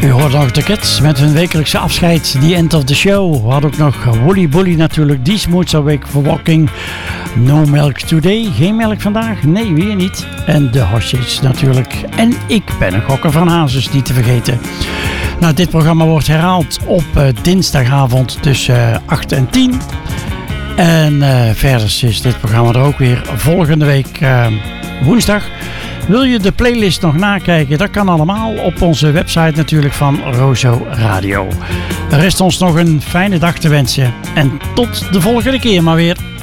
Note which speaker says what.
Speaker 1: U hoort nog de Cats met hun wekelijkse afscheid, The End of the Show. We hadden ook nog Woolly Bully natuurlijk, Die Moods Awake for Walking. No Milk Today, geen melk vandaag? Nee, weer niet. En de Hostage natuurlijk. En ik ben een gokker van Hazes, niet te vergeten. Nou, dit programma wordt herhaald op dinsdagavond tussen 8 en 10. En verder is dit programma er ook weer volgende week woensdag. Wil je de playlist nog nakijken? Dat kan allemaal op onze website natuurlijk van Rozo Radio. Er rest ons nog een fijne dag te wensen. En tot de volgende keer maar weer.